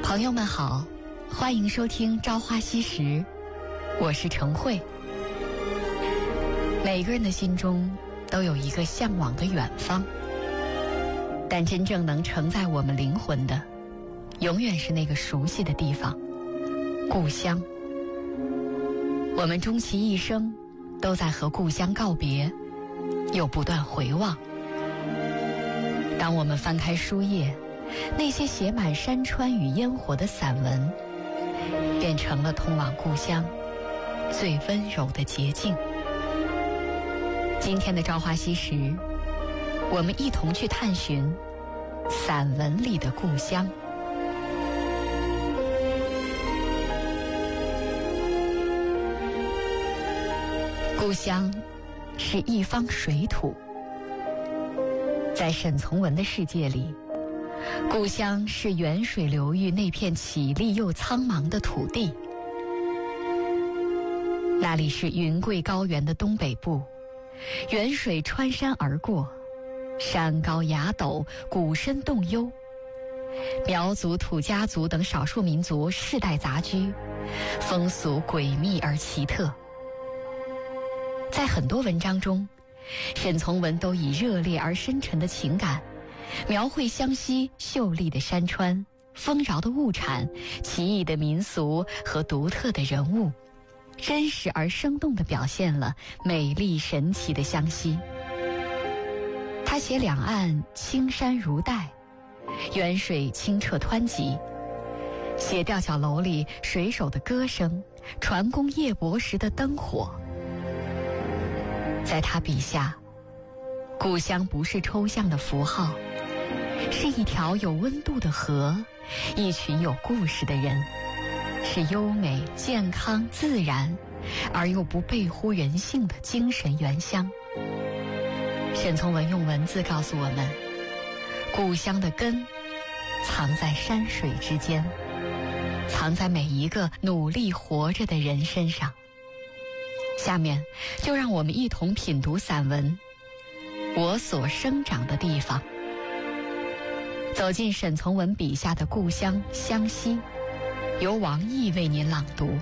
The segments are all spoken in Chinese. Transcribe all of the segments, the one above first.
朋友们好，欢迎收听《朝花夕拾》，我是程慧。每个人的心中都有一个向往的远方，但真正能承载我们灵魂的，永远是那个熟悉的地方——故乡。我们终其一生都在和故乡告别，又不断回望。当我们翻开书页，那些写满山川与烟火的散文，变成了通往故乡最温柔的捷径。今天的朝花夕拾，我们一同去探寻散文里的故乡。故乡是一方水土，在沈从文的世界里，故乡是远水流域那片绮丽又苍茫的土地。那里是云贵高原的东北部，远水穿山而过，山高崖陡，谷深洞幽，苗族、土家族等少数民族世代杂居，风俗诡秘而奇特。在很多文章中，沈从文都以热烈而深沉的情感描绘湘西秀丽的山川、丰饶的物产、奇异的民俗和独特的人物，真实而生动地表现了美丽神奇的湘西。他写两岸青山如黛，远水清澈湍急，写吊脚楼里水手的歌声，船工夜泊时的灯火。在他笔下，故乡不是抽象的符号，是一条有温度的河，一群有故事的人，是优美、健康、自然而又不背乎人性的精神原乡。沈从文用文字告诉我们，故乡的根藏在山水之间，藏在每一个努力活着的人身上。下面就让我们一同品读散文《我所生长的地方》，走进沈从文笔下的故乡湘西，由王毅为您朗读。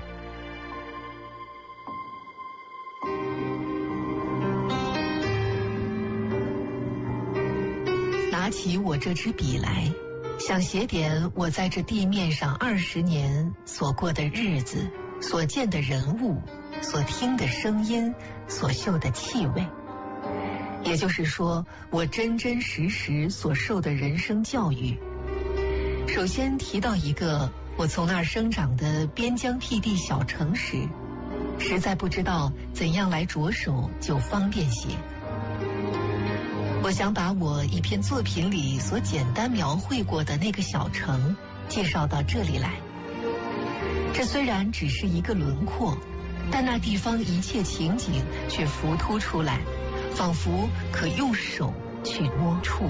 拿起我这支笔来，想写点我在这地面上20年所过的日子，所见的人物，所听的声音，所嗅的气味。也就是说，我真真实实所受的人生教育。首先提到一个我从那儿生长的边疆僻地小城时，实在不知道怎样来着手就方便些。我想把我一篇作品里所简单描绘过的那个小城介绍到这里来。这虽然只是一个轮廓，但那地方一切情景却浮凸出来，仿佛可用手去摸触。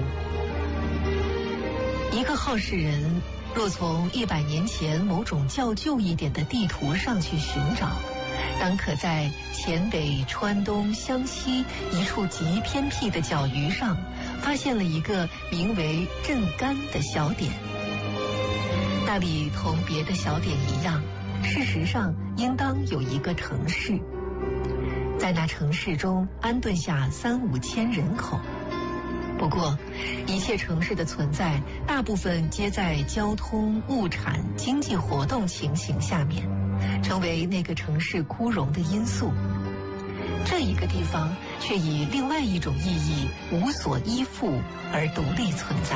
一个好事人若从100年前某种较旧一点的地图上去寻找，当可在黔北、川东、湘西一处极偏僻的角隅上发现了一个名为镇干的小点。那里同别的小点一样，事实上应当有一个城市，在那城市中安顿下3-5千人口。不过一切城市的存在大部分皆在交通、物产、经济活动情形下面，成为那个城市枯荣的因素。这一个地方却以另外一种意义无所依附而独立存在。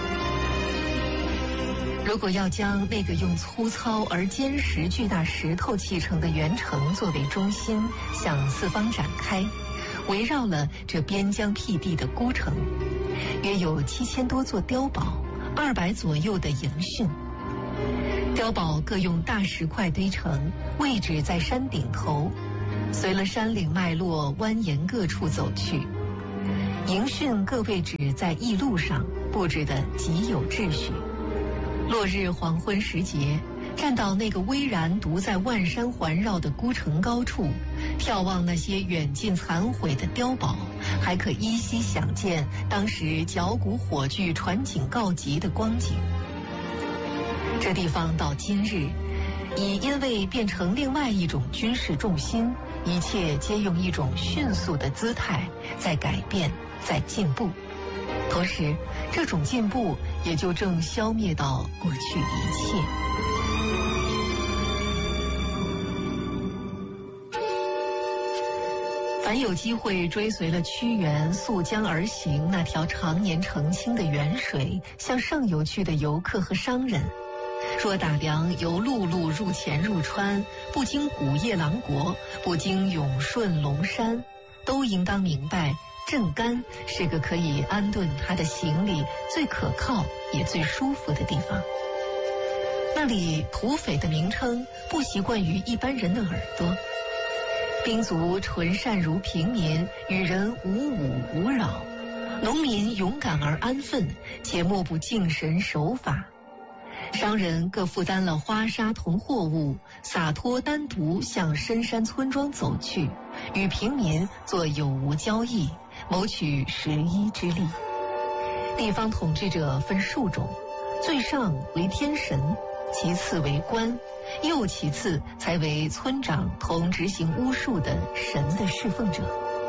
如果要将那个用粗糙而坚实巨大石头砌成的圆城作为中心向四方展开，围绕了这边疆僻地的孤城，约有7000多座碉堡，200左右的营汛。碉堡各用大石块堆成，位置在山顶头，随了山岭脉络蜿蜒各处走去。营汛各位置在驿路上，布置得极有秩序。落日黄昏时节，站到那个巍然独在万山环绕的孤城高处，眺望那些远近残毁的碉堡，还可依稀想见当时绞股火炬传警告急的光景。 这地方到今日已因为变成另外一种军事重心，一切皆用一种迅速的姿态在改变，在进步。同时，这种进步也就正消灭到过去一切。凡有机会追随了屈原溯江而行那条常年澄清的沅水向上游去的游客和商人，若打量由陆路入黔入川，不经古夜郎国，不经永顺龙山，都应当明白镇干是个可以安顿他的行李最可靠也最舒服的地方。那里土匪的名称不习惯于一般人的耳朵，兵卒纯善如平民，与人无侮无扰，农民勇敢而安分，且莫不敬神守法。商人各负担了花纱同货物，洒脱单独向深山村庄走去，与平民做有无交易，谋取食衣之利。地方统治者分数种，最上为天神，其次为官，又其次才为村长同执行巫术的神的侍奉者。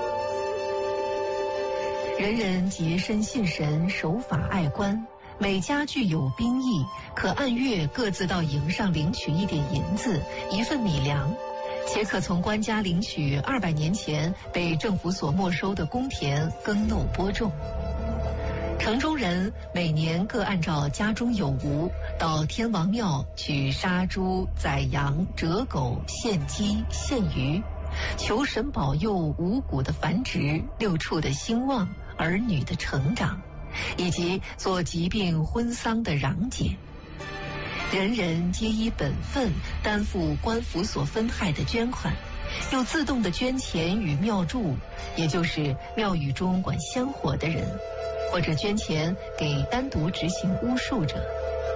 人人洁身信神，守法爱官，每家具有兵役，可按月各自到营上领取一点银子，一份米粮，且可从官家领取200年前被政府所没收的公田耕耨播种。城中人每年各按照家中有无，到天王庙取杀猪、宰羊、折狗、献鸡、献鱼，求神保佑五谷的繁殖、六畜的兴旺、儿女的成长，以及做疾病婚丧的攘解。人人皆依本分担负官府所分派的捐款，又自动的捐钱与庙祝，也就是庙宇中管香火的人，或者捐钱给单独执行巫术者。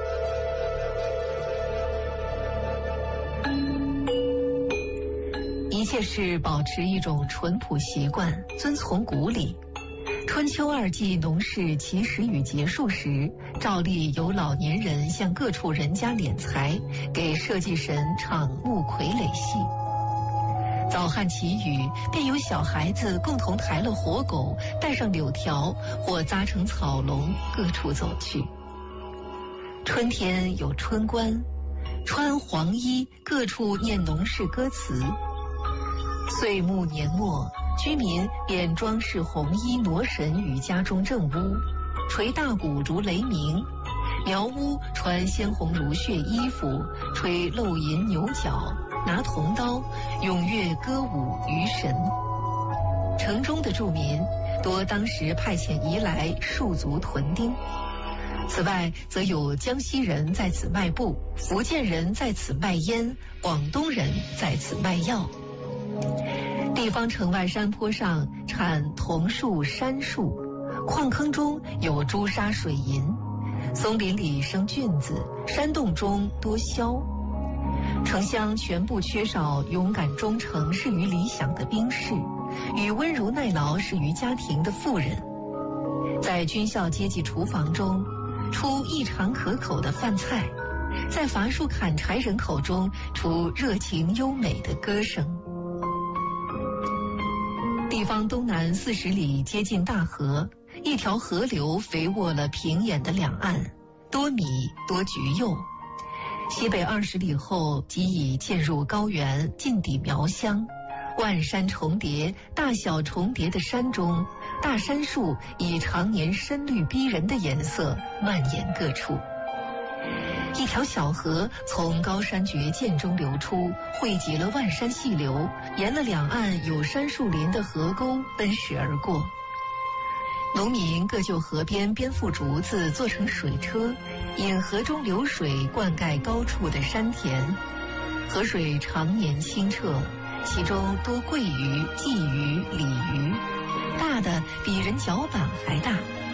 一切是保持一种淳朴习惯，遵从古礼。春秋2季农事起始与结束时，照例有老年人向各处人家敛财，给社稷神唱木傀儡戏。早汉起雨，便有小孩子共同抬了活狗，带上柳条或扎成草笼，各处走去。春天有春官，穿黄衣，各处念农事歌词。岁暮年末，居民便装饰红衣挪神于家中正屋，捶大鼓如雷鸣；苗屋穿鲜红如血衣服，吹漏银牛角，拿铜刀，踊跃歌舞于神。城中的住民多当时派遣移来戍卒屯丁。此外，则有江西人在此卖布，福建人在此卖烟，广东人在此卖药。地方城外山坡上产桐树、杉树，矿坑中有朱砂水银，松林里生菌子，山洞中多枭。城乡全部缺少勇敢忠诚、适于理想的兵士，与温柔耐劳、适于家庭的妇人。在军校阶级厨房中，出异常可口的饭菜；在伐树砍柴人口中，出热情优美的歌声。地方东南40里接近大河，一条河流肥沃了平野的两岸，多米多橘柚。西北20里后即已渐入高原，近抵苗乡。万山重叠，大小重叠的山中，大杉树以常年深绿逼人的颜色蔓延各处。一条小河从高山绝涧中流出，汇集了万山细流，沿了两岸有杉树林的河沟奔驰而过。农民各就河边编覆竹子做成水车，引河中流水灌溉高处的山田。河水常年清澈，其中多桂鱼、鲫鱼、鲤鱼，大的比人脚板还大。